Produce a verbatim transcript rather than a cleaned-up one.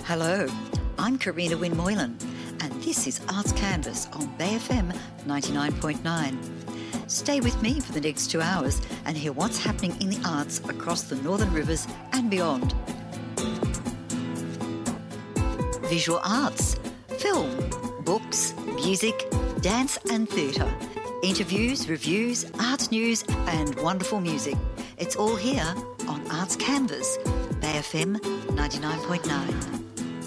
Hello, I'm Karina Wynne Moylan, and this is Arts Canvas on Bay F M ninety-nine point nine. Stay with me for the next two hours and hear what's happening in the arts across the Northern Rivers and beyond. Visual arts, film, books, music, dance and theatre, interviews, reviews, arts news and wonderful music. It's all here on Arts Canvas, Bay F M ninety-nine point nine.